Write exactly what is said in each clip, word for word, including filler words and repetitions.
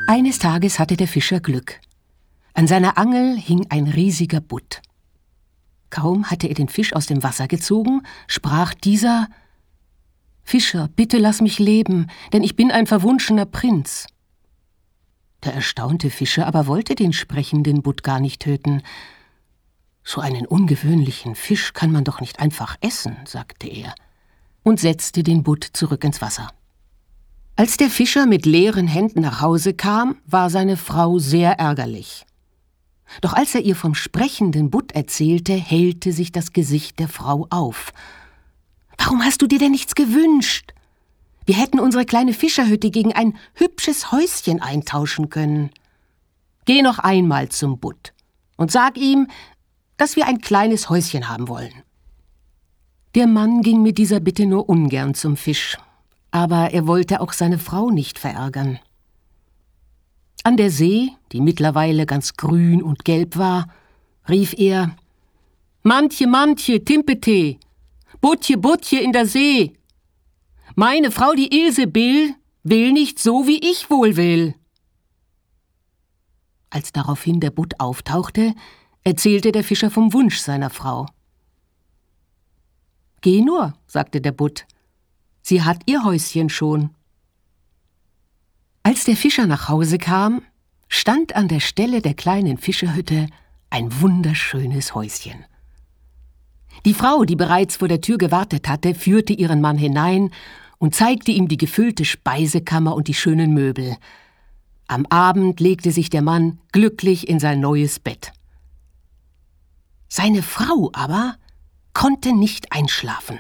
Eines Tages hatte der Fischer Glück. An seiner Angel hing ein riesiger Butt. Kaum hatte er den Fisch aus dem Wasser gezogen, sprach dieser: »Fischer, bitte lass mich leben, denn ich bin ein verwunschener Prinz.« Der erstaunte Fischer aber wollte den sprechenden Butt gar nicht töten. »So einen ungewöhnlichen Fisch kann man doch nicht einfach essen«, sagte er, und setzte den Butt zurück ins Wasser. Als der Fischer mit leeren Händen nach Hause kam, war seine Frau sehr ärgerlich. Doch als er ihr vom sprechenden Butt erzählte, hellte sich das Gesicht der Frau auf. »Warum hast du dir denn nichts gewünscht? Wir hätten unsere kleine Fischerhütte gegen ein hübsches Häuschen eintauschen können. Geh noch einmal zum Butt und sag ihm, dass wir ein kleines Häuschen haben wollen.« Der Mann ging mit dieser Bitte nur ungern zum Fisch, aber er wollte auch seine Frau nicht verärgern. An der See, die mittlerweile ganz grün und gelb war, rief er: »Mantje, Mantje, Timpete, Butje, Butje in der See. Meine Frau, die Ilsebill, will nicht so, wie ich wohl will.« Als daraufhin der Butt auftauchte, erzählte der Fischer vom Wunsch seiner Frau. »Geh nur«, sagte der Butt, »sie hat ihr Häuschen schon.« Als der Fischer nach Hause kam, stand an der Stelle der kleinen Fischerhütte ein wunderschönes Häuschen. Die Frau, die bereits vor der Tür gewartet hatte, führte ihren Mann hinein und zeigte ihm die gefüllte Speisekammer und die schönen Möbel. Am Abend legte sich der Mann glücklich in sein neues Bett. Seine Frau aber konnte nicht einschlafen.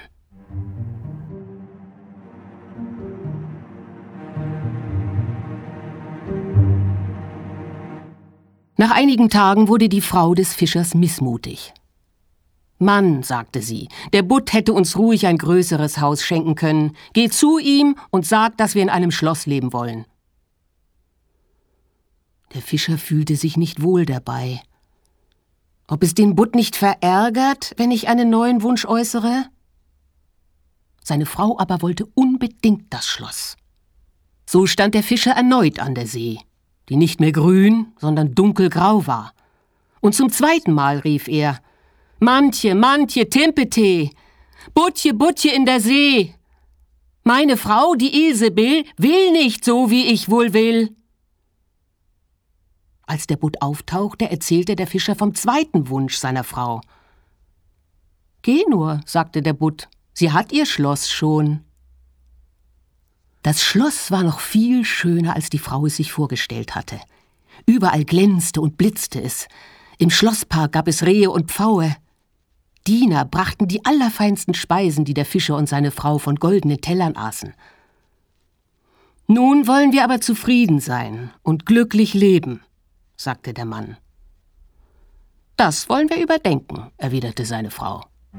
Nach einigen Tagen wurde die Frau des Fischers missmutig. »Mann«, sagte sie, »der Butt hätte uns ruhig ein größeres Haus schenken können. Geh zu ihm und sag, dass wir in einem Schloss leben wollen.« Der Fischer fühlte sich nicht wohl dabei. Ob es den Butt nicht verärgert, wenn ich einen neuen Wunsch äußere? Seine Frau aber wollte unbedingt das Schloss. So stand der Fischer erneut an der See, die nicht mehr grün, sondern dunkelgrau war. Und zum zweiten Mal rief er: »Mantje, Mantje, Timpete, Butje, Butje in der See. Meine Frau, die Ilsebill, will nicht so, wie ich wohl will.« Als der Butt auftauchte, erzählte der Fischer vom zweiten Wunsch seiner Frau. »Geh nur«, sagte der Butt, »sie hat ihr Schloss schon.« Das Schloss war noch viel schöner, als die Frau es sich vorgestellt hatte. Überall glänzte und blitzte es. Im Schlosspark gab es Rehe und Pfaue. Diener brachten die allerfeinsten Speisen, die der Fischer und seine Frau von goldenen Tellern aßen. »Nun wollen wir aber zufrieden sein und glücklich leben«, sagte der Mann. »Das wollen wir überdenken«, erwiderte seine Frau.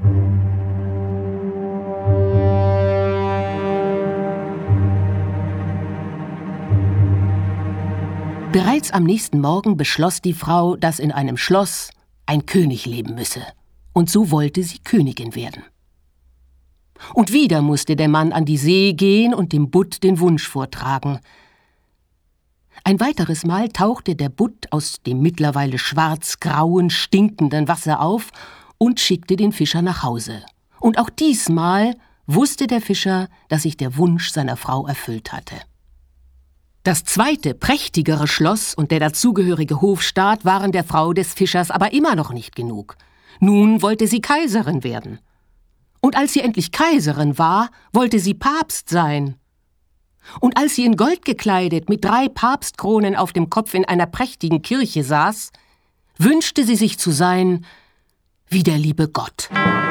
Bereits am nächsten Morgen beschloss die Frau, dass in einem Schloss ein König leben müsse. Und so wollte sie Königin werden. Und wieder musste der Mann an die See gehen und dem Butt den Wunsch vortragen. Ein weiteres Mal tauchte der Butt aus dem mittlerweile schwarz-grauen, stinkenden Wasser auf und schickte den Fischer nach Hause. Und auch diesmal wusste der Fischer, dass sich der Wunsch seiner Frau erfüllt hatte. Das zweite, prächtigere Schloss und der dazugehörige Hofstaat waren der Frau des Fischers aber immer noch nicht genug. Nun wollte sie Kaiserin werden. Und als sie endlich Kaiserin war, wollte sie Papst sein. Und als sie in Gold gekleidet mit drei Papstkronen auf dem Kopf in einer prächtigen Kirche saß, wünschte sie sich zu sein wie der liebe Gott.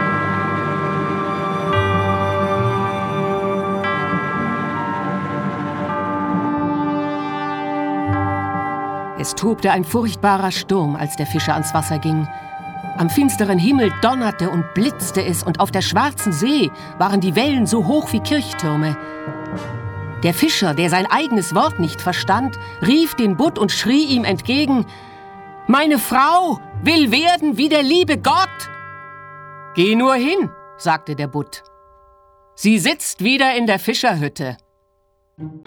Es tobte ein furchtbarer Sturm, als der Fischer ans Wasser ging. Am finsteren Himmel donnerte und blitzte es, und auf der schwarzen See waren die Wellen so hoch wie Kirchtürme. Der Fischer, der sein eigenes Wort nicht verstand, rief den Butt und schrie ihm entgegen: »Meine Frau will werden wie der liebe Gott!« »Geh nur hin«, sagte der Butt. »Sie sitzt wieder in der Fischerhütte.«